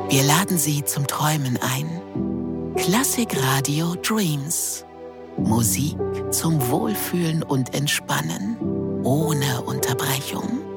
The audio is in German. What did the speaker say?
Wir laden Sie zum Träumen ein. Klassikradio Dreams. Musik zum Wohlfühlen und Entspannen. Ohne Unterbrechung.